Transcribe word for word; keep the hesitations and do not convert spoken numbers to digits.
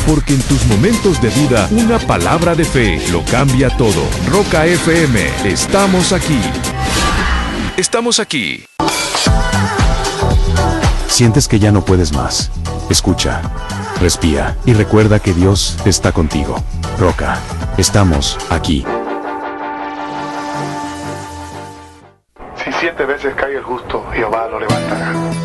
porque en tus momentos de duda, una palabra de fe lo cambia todo. Roca F M, estamos aquí. Estamos aquí. ¿Sientes que ya no puedes más? Escucha, respira y recuerda que Dios está contigo. Roca, estamos aquí. Si siete veces cae el justo, Jehová lo levantará.